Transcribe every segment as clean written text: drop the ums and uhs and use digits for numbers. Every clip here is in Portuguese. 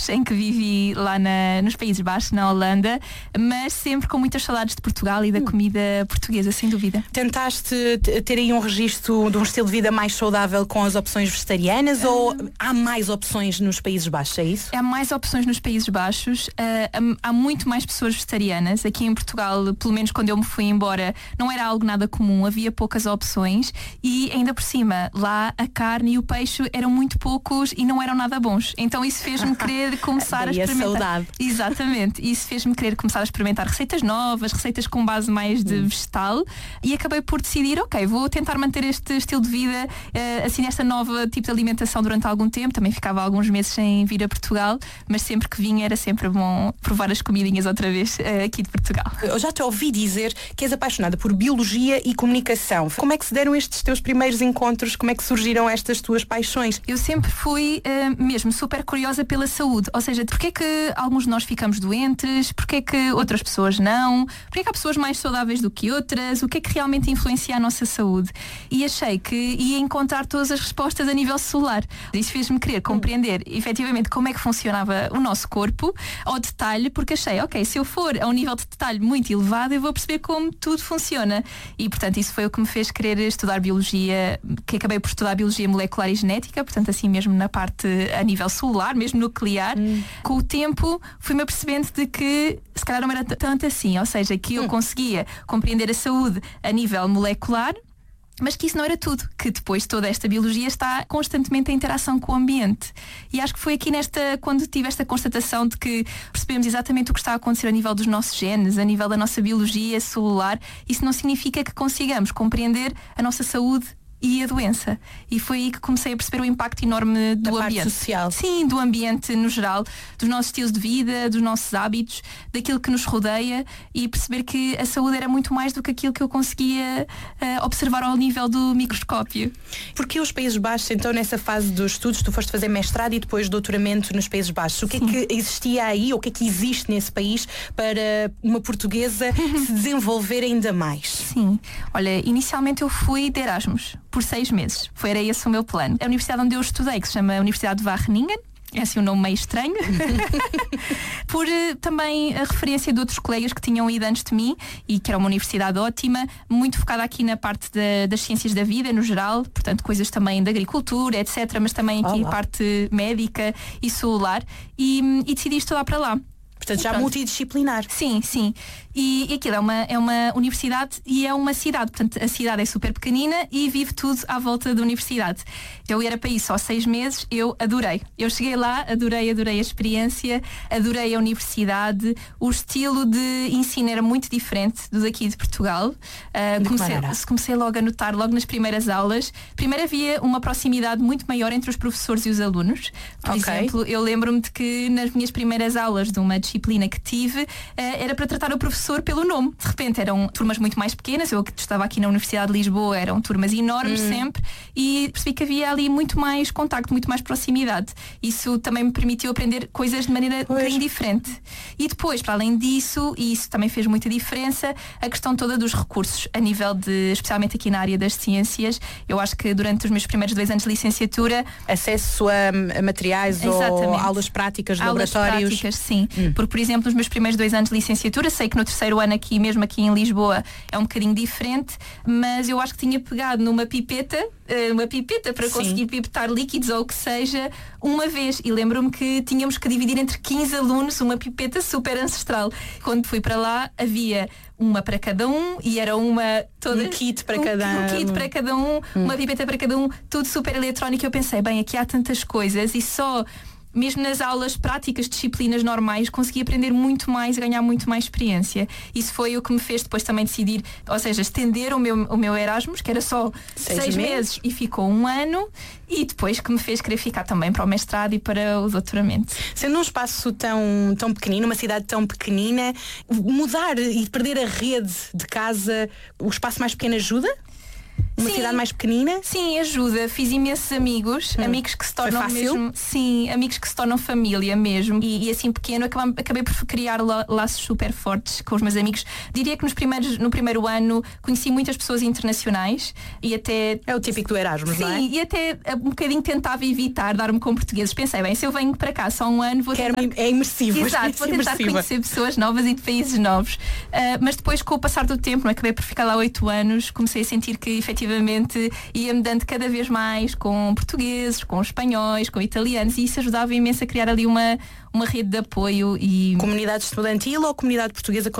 meses em que vivi lá nos Países Baixos, na Holanda, mas sempre com muitas saudades de Portugal e da comida portuguesa, sem dúvida. Tentaste ter aí um registro de um estilo de vida mais saudável com as opções vegetarianas ou há mais opções nos Países Baixos, é isso? Há mais opções nos Países Baixos, há muito mais pessoas vegetarianas. Aqui em Portugal, pelo menos quando eu me fui embora, não era algo nada comum, havia poucas opções e ainda por cima, lá a carne e o peixe eram muito poucos e não eram nada bons. Então isso fez-me querer começar a experimentar. Saudade. Exatamente. Isso fez-me querer começar a experimentar receitas novas, receitas com base mais de vegetal, e acabei por decidir, ok, vou tentar manter este estilo de vida, assim, nesta nova tipo de alimentação durante algum tempo. Também ficava alguns meses sem vir a Portugal, mas sempre que vinha era sempre bom provar as comidinhas outra vez aqui de Portugal. Eu já te ouvi dizer que és apaixonada por biologia e comunicação. Como é que se deram estes teus primeiros encontros? Como é que surgiram estas tuas paixões? Eu sempre fui mesmo super curiosa pela saúde, ou seja, porque é que alguns de nós ficamos doentes, porque é que outras pessoas não, porque é que há pessoas mais saudáveis do que outras, o que é que realmente influencia a nossa saúde. E achei que ia encontrar todas as respostas a nível celular. Isso fez-me querer compreender efetivamente como é que funcionava o nosso corpo ao detalhe, porque achei, ok, se eu for a um nível de detalhe muito elevado, eu vou perceber como tudo funciona. E portanto isso foi o que me fez querer estudar biologia, que acabei por estudar biologia molecular e genética, portanto assim mesmo na parte a nível celular, mesmo nuclear. Com o tempo fui-me apercebendo de que se calhar não era tanto assim, ou seja, que eu conseguia compreender a saúde a nível molecular, mas que isso não era tudo, que depois toda esta biologia está constantemente em interação com o ambiente. E acho que foi aqui quando tive esta constatação de que percebemos exatamente o que está a acontecer a nível dos nossos genes, a nível da nossa biologia celular. Isso não significa que consigamos compreender a nossa saúde e a doença. E foi aí que comecei a perceber o impacto enorme do ambiente. Parte social. Sim, do ambiente no geral, dos nossos estilos de vida, dos nossos hábitos, daquilo que nos rodeia, e perceber que a saúde era muito mais do que aquilo que eu conseguia observar ao nível do microscópio. Porque os Países Baixos, então, nessa fase dos estudos, tu foste fazer mestrado e depois doutoramento nos Países Baixos. O que é que existia aí, ou o que é que existe nesse país para uma portuguesa se desenvolver ainda mais? Sim. Olha, inicialmente eu fui de Erasmus por 6 meses. Era esse o meu plano. A universidade onde eu estudei, que se chama Universidade de Wageningen, é assim um nome meio estranho, por também a referência de outros colegas que tinham ido antes de mim, e que era uma universidade ótima, muito focada aqui na parte das ciências da vida no geral, portanto coisas também da agricultura, etc, mas também aqui parte médica e celular, e decidi estudar para lá. Portanto, já multidisciplinar. Sim, sim. E aquilo é uma universidade e é uma cidade. Portanto, a cidade é super pequenina e vive tudo à volta da universidade. Eu era para isso só 6 meses, eu adorei. Eu cheguei lá, adorei a experiência, adorei a universidade. O estilo de ensino era muito diferente do daqui de Portugal. Comecei logo a notar, logo nas primeiras aulas. Primeiro havia uma proximidade muito maior entre os professores e os alunos. Por exemplo, eu lembro-me de que nas minhas primeiras aulas de uma disciplina que tive, era para tratar o professor pelo nome. De repente eram turmas muito mais pequenas. Eu que estava aqui na Universidade de Lisboa, eram turmas enormes sempre, e percebi que havia ali muito mais contacto, muito mais proximidade. Isso também me permitiu aprender coisas de maneira bem diferente. E depois, para além disso, e isso também fez muita diferença, a questão toda dos recursos, a nível de, especialmente aqui na área das ciências. Eu acho que durante os meus primeiros 2 anos de licenciatura, acesso a materiais ou aulas práticas de laboratórios. Práticas, sim. Porque, por exemplo, nos meus primeiros 2 anos de licenciatura, sei que no 3º ano aqui, mesmo aqui em Lisboa, é um bocadinho diferente, mas eu acho que tinha pegado numa pipeta para conseguir pipetar líquidos ou o que seja, uma vez. E lembro-me que tínhamos que dividir entre 15 alunos uma pipeta super ancestral. Quando fui para lá, havia uma para cada um e era um kit para cada um, uma pipeta para cada um, tudo super eletrónico. Eu pensei, bem, aqui há tantas coisas, e só mesmo nas aulas práticas, disciplinas normais, consegui aprender muito mais e ganhar muito mais experiência. Isso foi o que me fez depois também decidir, ou seja, estender o meu Erasmus, que era só 6 meses e ficou 1 ano, e depois que me fez querer ficar também para o mestrado e para o doutoramento. Sendo um espaço tão pequenino, uma cidade tão pequenina, mudar e perder a rede de casa, o espaço mais pequeno ajuda? Uma cidade mais pequenina? Sim, ajuda. Fiz imensos amigos, amigos que se tornam mesmo. Sim, amigos que se tornam família mesmo. E assim pequeno acabei por criar laços super fortes com os meus amigos. Diria que no primeiro ano conheci muitas pessoas internacionais e até. É o típico do Erasmus, sim, não é? E até um bocadinho tentava evitar dar-me com portugueses. Pensei, bem, se eu venho para cá só um ano, vou tentar. É imersivo. Exato, vou tentar conhecer pessoas novas e de países novos. Mas depois, com o passar do tempo, acabei por ficar lá 8 anos, comecei a sentir que efetivamente ia-me dando cada vez mais com portugueses, com espanhóis, com italianos, e isso ajudava imenso a criar ali uma rede de apoio. E comunidade estudantil ou comunidade portuguesa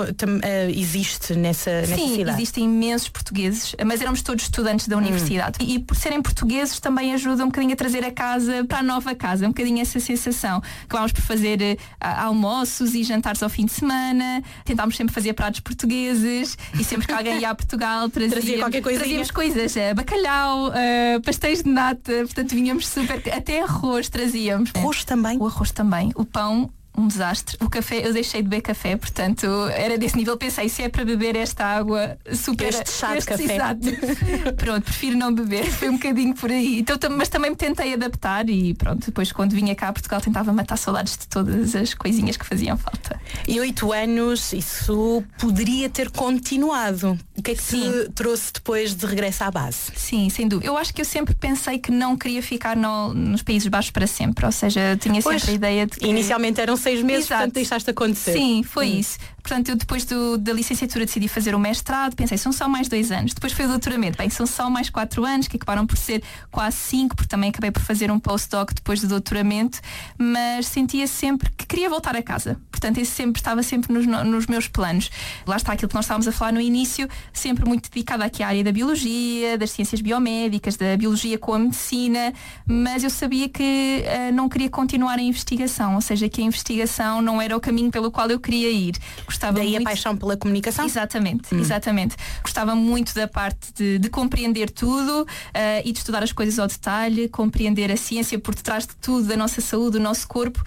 existe nessa sim, cidade? Existem imensos portugueses, mas éramos todos estudantes da universidade. E por serem portugueses também ajuda um bocadinho a trazer a casa para a nova casa, um bocadinho essa sensação. Acabámos por fazer almoços e jantares ao fim de semana, tentámos sempre fazer pratos portugueses e sempre que alguém ia a Portugal trazíamos coisas, bacalhau, pastéis de nata, portanto vinhamos super, até arroz trazíamos. Arroz também? O arroz também, o pão, um desastre. O café, eu deixei de beber café, portanto era desse nível. Pensei, se é para beber esta água super, este chá de café. Exato. Pronto, prefiro não beber. Foi um bocadinho por aí. Então, mas também me tentei adaptar e pronto, depois quando vinha cá a Portugal tentava matar saudades de todas as coisinhas que faziam falta. E 8 anos, isso poderia ter continuado. O que é que te trouxe depois de regresso à base? Sim, sem dúvida. Eu acho que eu sempre pensei que não queria ficar nos Países Baixos para sempre. Ou seja, tinha sempre a ideia de que... Inicialmente eram 6 meses, exato. Portanto deixaste acontecer. Sim, foi isso. Portanto, eu depois da licenciatura decidi fazer o mestrado, pensei, são só mais 2 anos. Depois foi o doutoramento, bem, são só mais 4 anos, que acabaram por ser quase 5, porque também acabei por fazer um postdoc depois do doutoramento, mas sentia sempre que queria voltar a casa. Portanto, esse estava sempre nos meus planos. Lá está aquilo que nós estávamos a falar no início, sempre muito dedicada aqui à área da biologia, das ciências biomédicas, da biologia com a medicina, mas eu sabia que não queria continuar a investigação, ou seja, que a investigação não era o caminho pelo qual eu queria ir. Daí a paixão pela comunicação? Exatamente, exatamente. Gostava muito da parte de compreender tudo e de estudar as coisas ao detalhe, compreender a ciência por detrás de tudo, da nossa saúde, do nosso corpo,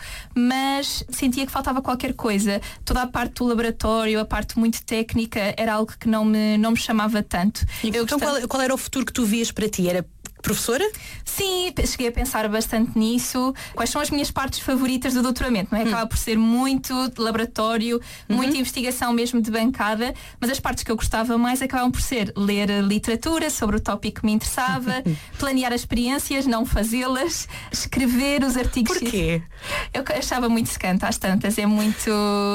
mas sentia que faltava qualquer coisa. Toda a parte do laboratório, a parte muito técnica, era algo que não me chamava tanto. Então qual era o futuro que tu vias para ti? Era professora? Sim, cheguei a pensar bastante nisso. Quais são as minhas partes favoritas do doutoramento? Não é? Acaba por ser muito de laboratório, muita investigação mesmo de bancada, mas as partes que eu gostava mais acabam por ser ler literatura sobre o tópico que me interessava, planear as experiências, não fazê-las, escrever os artigos. Porquê? Eu achava muito secante às tantas, é muito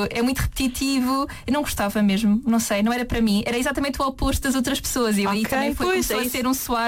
repetitivo, eu não gostava mesmo, não sei, não era para mim, era exatamente o oposto das outras pessoas e aí também começou a ser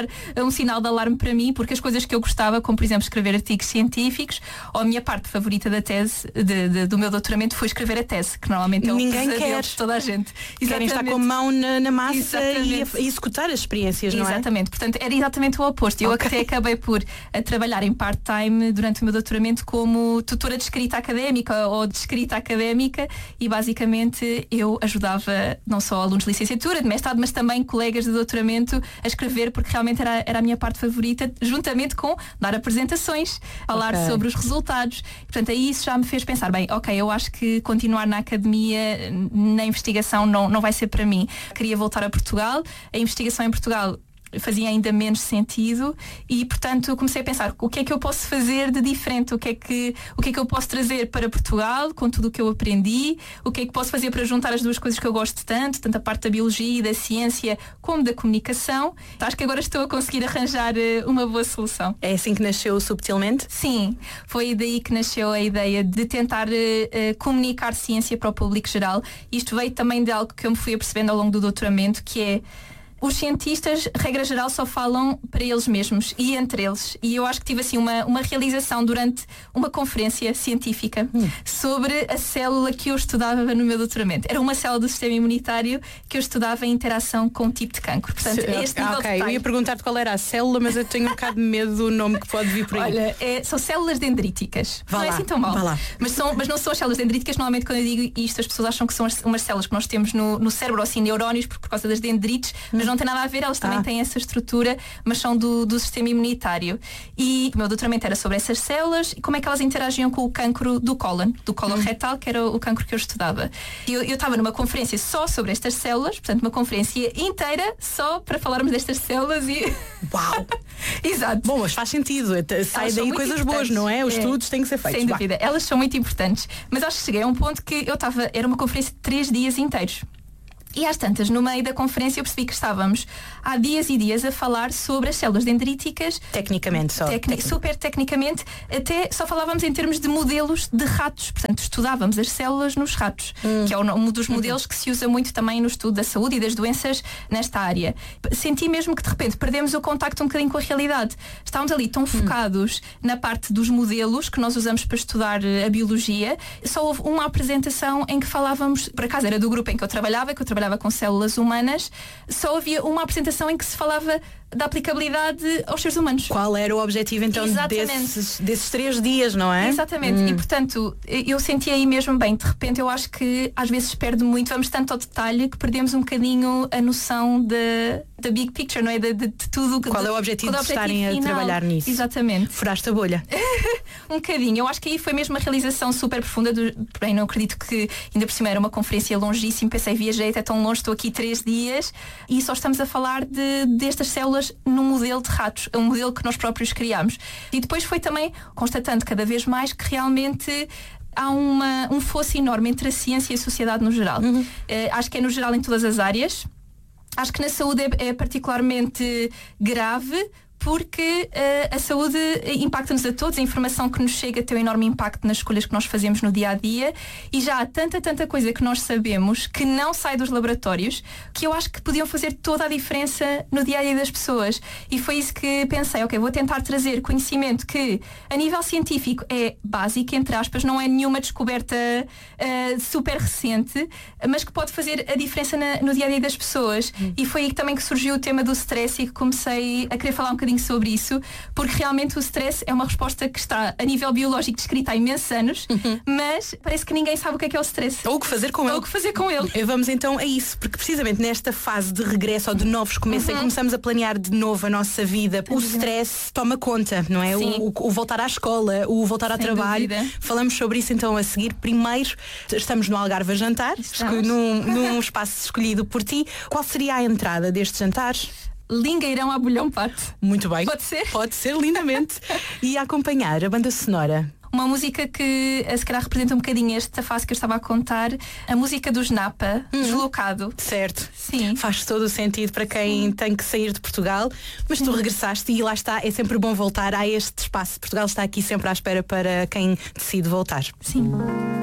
um sinal de alarme para mim, porque as coisas que eu gostava, como por exemplo escrever artigos científicos, ou a minha parte favorita da tese, do meu doutoramento, foi escrever a tese, que normalmente é um pesadelo de toda a gente. Querem estar com a mão na massa e executar as experiências, não é? Exatamente, portanto era exatamente o oposto. Eu até acabei por trabalhar em part-time durante o meu doutoramento como tutora de escrita académica ou de escrita académica e basicamente eu ajudava não só alunos de licenciatura, de mestrado, mas também colegas de doutoramento a escrever, porque realmente era a minha parte favorita, juntamente com dar apresentações, falar sobre os resultados. Portanto, aí isso já me fez pensar, bem, eu acho que continuar na academia, na investigação, não vai ser para mim. Queria voltar a Portugal. A investigação em Portugal fazia ainda menos sentido e, portanto, comecei a pensar o que é que eu posso fazer de diferente, o que é que eu posso trazer para Portugal com tudo o que eu aprendi, o que é que posso fazer para juntar as duas coisas que eu gosto tanto a parte da biologia e da ciência como da comunicação. Acho que agora estou a conseguir arranjar uma boa solução. É assim que nasceu Subtilmente? Sim, foi daí que nasceu a ideia de tentar comunicar ciência para o público geral. Isto veio também de algo que eu me fui apercebendo ao longo do doutoramento, que é os cientistas, regra geral, só falam para eles mesmos e entre eles. E eu acho que tive assim uma realização durante uma conferência científica sobre a célula que eu estudava no meu doutoramento. Era uma célula do sistema imunitário que eu estudava em interação com um tipo de cancro. Portanto, este nível de detalhe. Eu ia perguntar-te qual era a célula, mas eu tenho um bocado de medo do nome que pode vir por aí. Olha, são células dendríticas. Não é assim tão mal. Mas não são as células dendríticas. Normalmente, quando eu digo isto, as pessoas acham que são umas células que nós temos no cérebro, ou assim, neurónios, por causa das dendrites, mas não tem nada a ver, elas também têm essa estrutura, mas são do sistema imunitário. E o meu doutoramento era sobre essas células e como é que elas interagiam com o cancro do cólon retal, que era o cancro que eu estudava. E eu estava numa conferência só sobre estas células, portanto uma conferência inteira só para falarmos destas células e... Uau! Exato. Bom, mas faz sentido, sai daí coisas boas, não é? Os estudos têm que ser feitos. Sem dúvida, elas são muito importantes. Mas acho que cheguei a um ponto que era uma conferência de 3 dias inteiros. E às tantas, no meio da conferência, eu percebi que estávamos há dias e dias a falar sobre as células dendríticas. Tecnicamente só. Super tecnicamente, até só falávamos em termos de modelos de ratos. Portanto, estudávamos as células nos ratos, que é um dos modelos que se usa muito também no estudo da saúde e das doenças nesta área. Senti mesmo que de repente perdemos o contacto um bocadinho com a realidade. Estávamos ali tão focados na parte dos modelos que nós usamos para estudar a biologia. Só houve uma apresentação em que falávamos, por acaso era do grupo em que eu trabalhava com células humanas, só havia uma apresentação em que se falava da aplicabilidade aos seres humanos. Qual era o objetivo então desses 3 dias, não é? Exatamente. E portanto, eu senti aí mesmo bem, de repente eu acho que às vezes perde muito, vamos tanto ao detalhe que perdemos um bocadinho a noção da big picture, não é? De tudo. Qual é o objetivo de estarem a trabalhar nisso? Exatamente. Furaste a bolha. Um bocadinho. Eu acho que aí foi mesmo uma realização super profunda. Bem, não acredito que ainda por cima era uma conferência longíssima, pensei, viajei até tão longe, estou aqui 3 dias e só estamos a falar destas células num modelo de ratos, um modelo que nós próprios criámos. E depois foi também constatando cada vez mais que realmente há um fosso enorme entre a ciência e a sociedade no geral. Acho que é no geral em todas as áreas. Acho que na saúde é particularmente grave, porque a saúde impacta-nos a todos, a informação que nos chega tem um enorme impacto nas escolhas que nós fazemos no dia-a-dia e já há tanta coisa que nós sabemos que não sai dos laboratórios que eu acho que podiam fazer toda a diferença no dia-a-dia das pessoas. E foi isso que pensei, vou tentar trazer conhecimento que a nível científico é básico, entre aspas, não é nenhuma descoberta super recente, mas que pode fazer a diferença no dia-a-dia das pessoas. E foi aí também que surgiu o tema do stress e que comecei a querer falar um bocadinho sobre isso, porque realmente o stress é uma resposta que está a nível biológico descrita há imensos anos, mas parece que ninguém sabe o que é o stress. Ou o que fazer com ele. Ou o que fazer com ele. E vamos então a isso, porque precisamente nesta fase de regresso ou de novos começos, em que começamos a planear de novo a nossa vida, o stress toma conta, não é? O voltar à escola, o voltar ao trabalho. Dúvida. Falamos sobre isso então a seguir. Primeiro, estamos no Algarve a jantar, num espaço escolhido por ti. Qual seria a entrada deste jantar? Lingueirão à bolhão pato. Muito bem. Pode ser? Pode ser, lindamente. E a acompanhar a banda sonora? Uma música que se calhar representa um bocadinho esta fase que eu estava a contar, a música dos Napa, Deslocado. Certo. Sim. Faz todo o sentido para quem tem que sair de Portugal, mas tu regressaste e lá está, é sempre bom voltar a este espaço. Portugal está aqui sempre à espera para quem decide voltar. Sim.